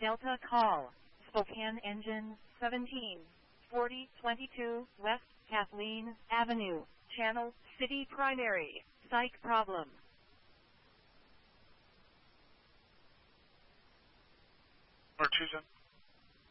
Delta call. Spokane engine 174022 West Kathleen Avenue. Channel City Primary. Psych problem. Martusa.